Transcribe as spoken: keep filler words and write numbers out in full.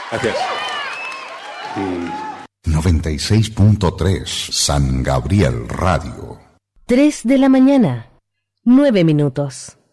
Gracias. noventa y seis punto tres San Gabriel Radio. tres de la mañana, nueve minutos.